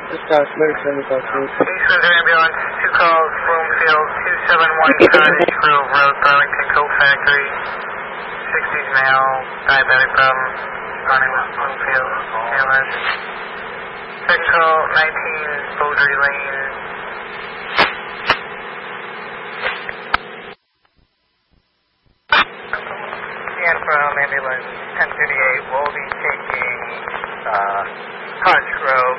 Dispatch, medic 75, please. East Windsor ambulance, 2 calls, Bloomfield, 271 Cottage Grove Road, Burlington Coat Factory. 60s male, diabetic problem, running with Bloomfield, ALS. Second call, 19 Beaudry Lane. And from ambulance 1038, we'll be taking Cottage Grove.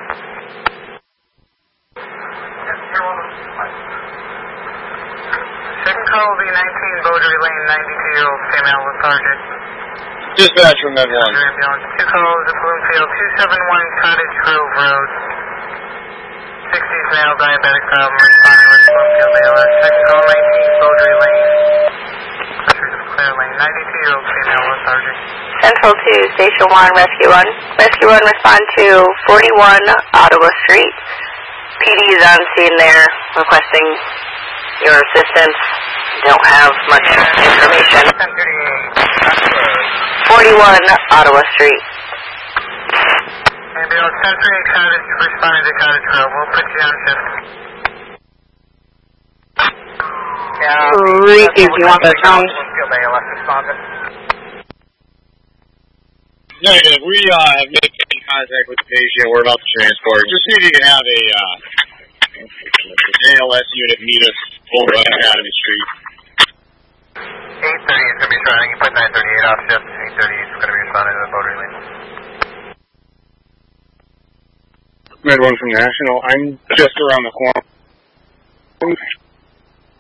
Second call will be 19 Beaudry Lane, 92-year-old female lethargic. Dispatch from Med 1. Ambulance, 2 calls at Bloomfield, 271 Cottage Grove Road. 60s male, diabetic problem, responding with Bloomfield ALS. Second call, 19 Beaudry Lane. Pursuit of Clare Lane, 92-year-old female lethargic. Central 2, Station 1, Rescue 1. Rescue 1, respond to 41 Ottawa Street. PD is on scene there, requesting your assistance. Don't have much information. 41 Ottawa Street. Ambulance 1038 Cottage, responding to Cottage Grove. We'll put you on shift. Ricky, do you want that sound? Negative. We have made contact with the patient. We're about to transport. Just see if you can have a ALS unit meet us over on Academy Street. 830 is going to be trying. You put 938 off shift. 830 is going to be responding to the Beaudry Lane. Med 1 from National. I'm just around the corner.